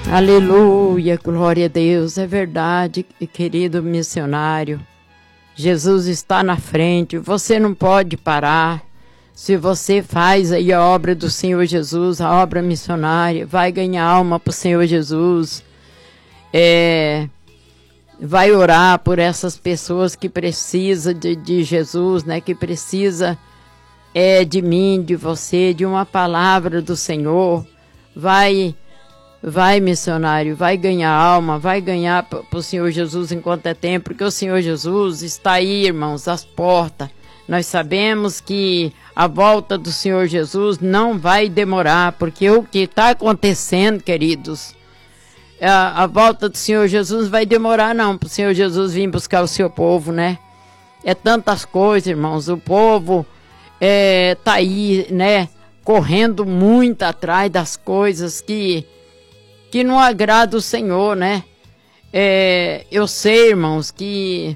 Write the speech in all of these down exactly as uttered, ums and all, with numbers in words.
Aleluia, glória a Deus, é verdade, querido missionário. Jesus está na frente, você não pode parar. Se você faz aí a obra do Senhor Jesus, a obra missionária, vai ganhar alma para o Senhor Jesus. É, vai orar por essas pessoas que precisam de, de Jesus, né? Que precisa é, de mim, de você, de uma palavra do Senhor. Vai... Vai, missionário, vai ganhar alma, vai ganhar para o Senhor Jesus enquanto é tempo, porque o Senhor Jesus está aí, irmãos, às portas. Nós sabemos que a volta do Senhor Jesus não vai demorar, porque o que está acontecendo, queridos, a, a volta do Senhor Jesus vai demorar não, para o Senhor Jesus vir buscar o seu povo, né? É tantas coisas, irmãos, o povo é, tá aí, né, correndo muito atrás das coisas que... que não agrada o Senhor, né? É, eu sei, irmãos, que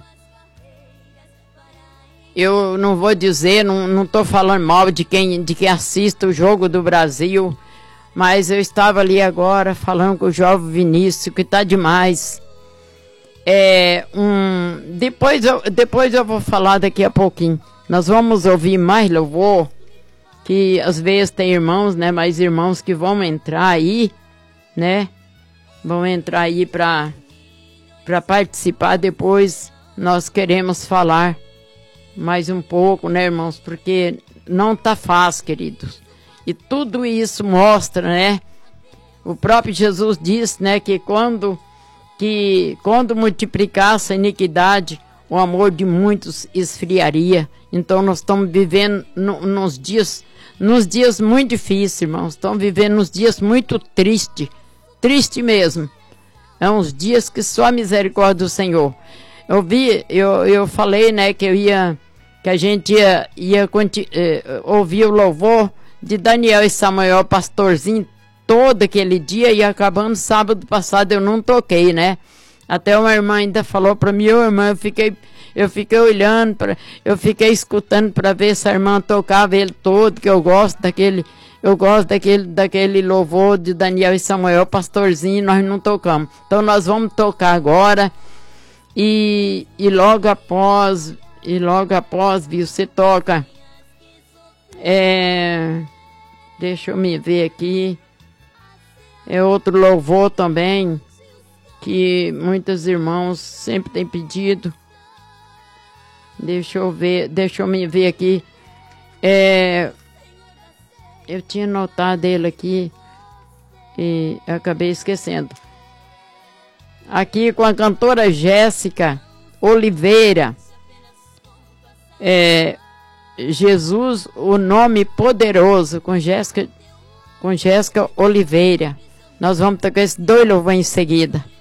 eu não vou dizer, não, não tô falando mal de quem, de quem assiste o Jogo do Brasil, mas eu estava ali agora falando com o jovem Vinícius, que tá demais. É, um, depois, eu, depois eu vou falar daqui a pouquinho. Nós vamos ouvir mais louvor, que às vezes tem irmãos, né? Mais irmãos que vão entrar aí, né? Vão entrar aí para para participar. Depois nós queremos falar mais um pouco, né, irmãos? Porque não tá fácil, queridos. E tudo isso mostra, né? O próprio Jesus disse, né, que quando que quando multiplicasse a iniquidade, o amor de muitos esfriaria. Então nós estamos vivendo no, nos dias nos dias muito difíceis, irmãos. Estamos vivendo nos dias muito tristes. Triste mesmo. É uns dias que só a misericórdia do Senhor. Eu vi, eu, eu falei, né, que eu ia, que a gente ia, ia eh, ouvir o louvor de Daniel e Samuel, pastorzinho, todo aquele dia, e acabando sábado passado eu não toquei, né? Até uma irmã ainda falou para mim, ô irmã, eu fiquei, eu fiquei olhando, pra, eu fiquei escutando para ver se a irmã tocava ele todo, que eu gosto daquele... Eu gosto daquele, daquele louvor de Daniel e Samuel, pastorzinho, nós não tocamos. Então nós vamos tocar agora e, e logo após, e logo após, viu, você toca. É, deixa eu me ver aqui. É outro louvor também, que muitos irmãos sempre têm pedido. Deixa eu ver, deixa eu me ver aqui. É... Eu tinha notado ele aqui e acabei esquecendo. Aqui com a cantora Jéssica Oliveira. É, Jesus, o nome poderoso, com Jéssica, com Jéssica Oliveira. Nós vamos tocar esses dois louvores em seguida.